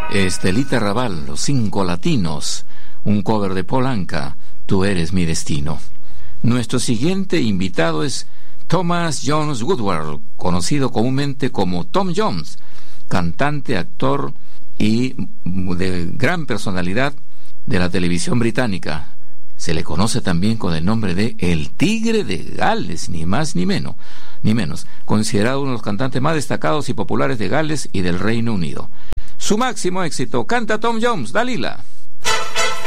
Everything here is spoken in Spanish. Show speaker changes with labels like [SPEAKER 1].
[SPEAKER 1] Estelita Raval, Los Cinco Latinos, un cover de Paul Anka, Tú eres mi destino. Nuestro siguiente invitado es Thomas Jones Woodward, conocido comúnmente como Tom Jones, cantante, actor y de gran personalidad de la televisión británica. Se le conoce también con el nombre de El Tigre de Gales, ni más ni menos, considerado uno de los cantantes más destacados y populares de Gales y del Reino Unido. Su máximo éxito, canta Tom Jones, Dalila.